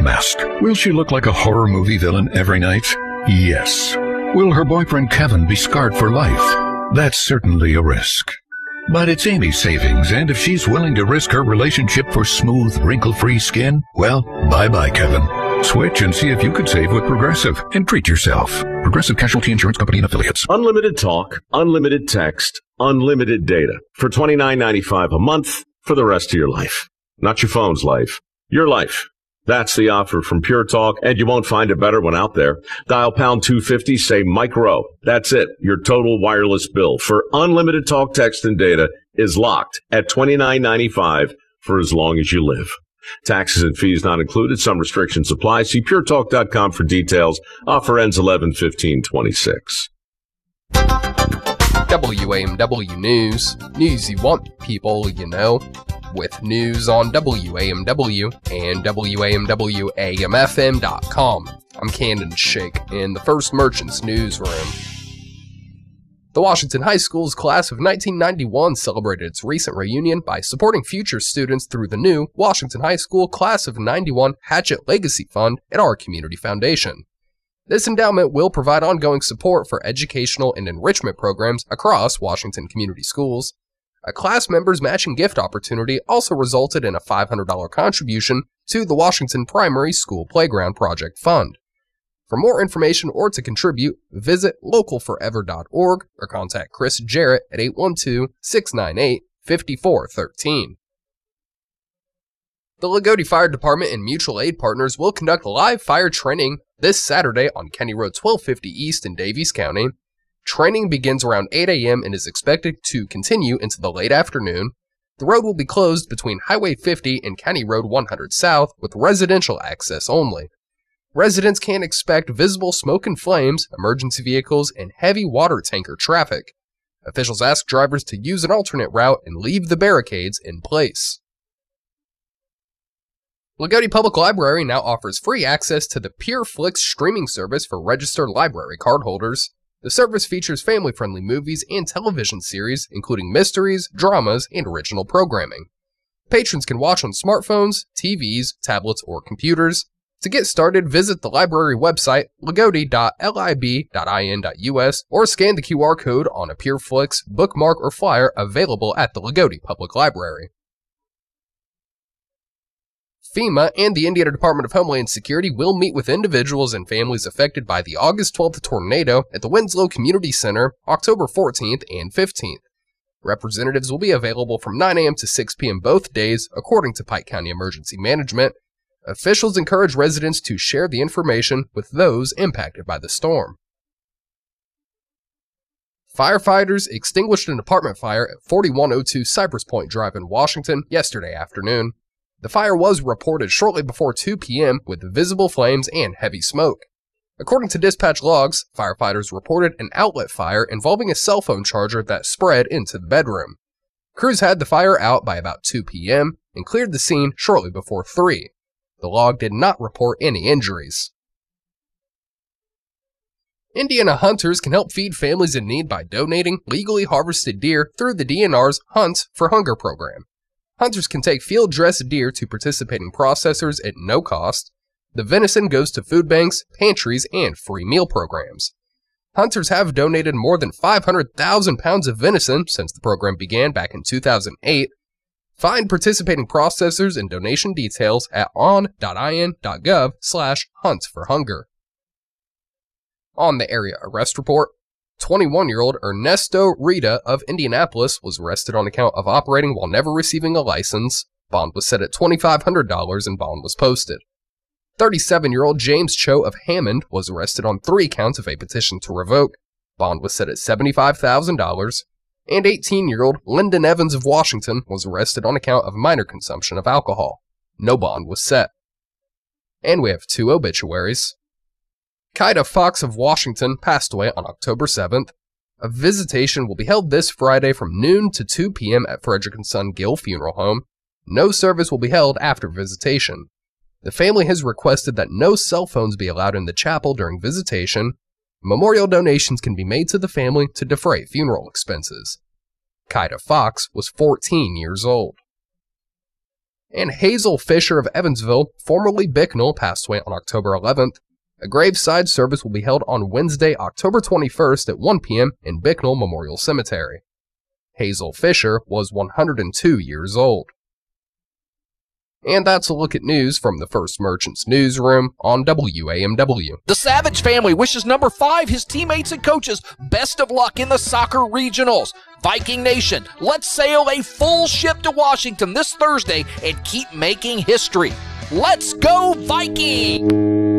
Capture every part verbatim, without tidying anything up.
mask. Will she look like a horror movie villain every night? Yes. Will her boyfriend Kevin be scarred for life? That's certainly a risk. But it's Amy's savings, and if she's willing to risk her relationship for smooth, wrinkle-free skin, well, bye-bye, Kevin. Switch and see if you could save with Progressive and treat yourself. Progressive Casualty Insurance Company and Affiliates. Unlimited talk, unlimited text, unlimited data for twenty-nine ninety-five a month for the rest of your life. Not your phone's life, your life. That's the offer from Pure Talk, and you won't find a better one out there. Dial pound two fifty, say Mike Rowe. That's it. Your total wireless bill for unlimited talk, text, and data is locked at twenty-nine ninety-five for as long as you live. Taxes and fees not included. Some restrictions apply. See pure talk dot com for details. Offer ends eleven fifteen twenty-six. W A M W News. News you want, people, you know. With news on W A M W and W A M W A M F M dot com. I'm Cannon Shake in the First Merchants newsroom. The Washington High School's class of nineteen ninety-one celebrated its recent reunion by supporting future students through the new Washington High School Class of ninety-one Hatchet Legacy Fund at our community foundation. This endowment will provide ongoing support for educational and enrichment programs across Washington community schools. A class member's matching gift opportunity also resulted in a five hundred dollars contribution to the Washington Primary School Playground Project Fund. For more information or to contribute, visit local forever dot org or contact Chris Jarrett at eight one two, six nine eight, five four one three. The Lagodi Fire Department and mutual aid partners will conduct live fire training this Saturday on Kenny Road twelve fifty East in Daviess County. Training begins around eight a.m. and is expected to continue into the late afternoon. The road will be closed between Highway fifty and County Road one hundred South with residential access only. Residents can expect visible smoke and flames, emergency vehicles, and heavy water tanker traffic. Officials ask drivers to use an alternate route and leave the barricades in place. Lagodi Public Library now offers free access to the PureFlix streaming service for registered library cardholders. The service features family-friendly movies and television series, including mysteries, dramas, and original programming. Patrons can watch on smartphones, T Vs, tablets, or computers. To get started, visit the library website, lagodi dot lib dot in dot u s, or scan the Q R code on a PureFlix bookmark or flyer available at the Lagodi Public Library. FEMA and the Indiana Department of Homeland Security will meet with individuals and families affected by the August twelfth tornado at the Winslow Community Center October fourteenth and fifteenth. Representatives will be available from nine a.m. to six p.m. both days, according to Pike County Emergency Management. Officials encourage residents to share the information with those impacted by the storm. Firefighters extinguished an apartment fire at forty-one oh two Cypress Point Drive in Washington yesterday afternoon. The fire was reported shortly before two p.m. with visible flames and heavy smoke. According to dispatch logs, firefighters reported an outlet fire involving a cell phone charger that spread into the bedroom. Crews had the fire out by about two p.m. and cleared the scene shortly before three. The log did not report any injuries. Indiana hunters can help feed families in need by donating legally harvested deer through the D N R's Hunt for Hunger program. Hunters can take field-dressed deer to participating processors at no cost. The venison goes to food banks, pantries, and free meal programs. Hunters have donated more than five hundred thousand pounds of venison since the program began back in two thousand eight. Find participating processors and donation details at on dot in dot gov slash hunt for hunger. On the area arrest report, twenty-one-year-old Ernesto Rita of Indianapolis was arrested on account of operating while never receiving a license. Bond was set at twenty-five hundred dollars and bond was posted. thirty-seven-year-old James Cho of Hammond was arrested on three counts of a petition to revoke. Bond was set at seventy-five thousand dollars. And eighteen-year-old Lyndon Evans of Washington was arrested on account of minor consumption of alcohol. No bond was set. And we have two obituaries. Kaida Fox of Washington passed away on October seventh. A visitation will be held this Friday from noon to two p.m. at Frederick and Son Gill Funeral Home. No service will be held after visitation. The family has requested that no cell phones be allowed in the chapel during visitation. Memorial donations can be made to the family to defray funeral expenses. Kaida Fox was fourteen years old. And Hazel Fisher of Evansville, formerly Bicknell, passed away on October eleventh. A graveside service will be held on Wednesday, October twenty-first at one p.m. in Bicknell Memorial Cemetery. Hazel Fisher was one hundred two years old. And that's a look at news from the First Merchants newsroom on W A M W. The Savage family wishes number five, his teammates and coaches, best of luck in the soccer regionals. Viking Nation, let's sail a full ship to Washington this Thursday and keep making history. Let's go Viking!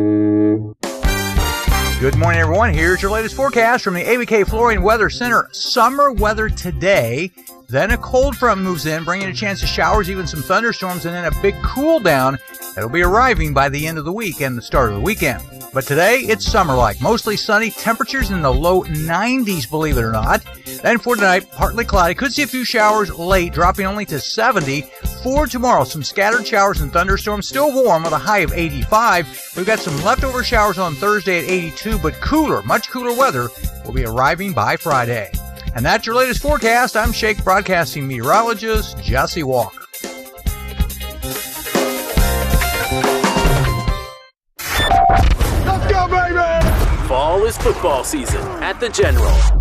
Good morning, everyone. Here's your latest forecast from the A B K Flooring Weather Center. Summer weather today. Then a cold front moves in, bringing a chance of showers, even some thunderstorms, and then a big cool down that'll be arriving by the end of the week and the start of the weekend. But today, it's summer-like. Mostly sunny, temperatures in the low nineties, believe it or not. Then for tonight, partly cloudy. Could see a few showers late, dropping only to seventy. For tomorrow, some scattered showers and thunderstorms, still warm with a high of eighty-five. We've got some leftover showers on Thursday at eighty-two, but cooler, much cooler weather will be arriving by Friday. And that's your latest forecast. I'm Shake Broadcasting meteorologist Jesse Walker. Let's go, baby! Fall is football season at the General.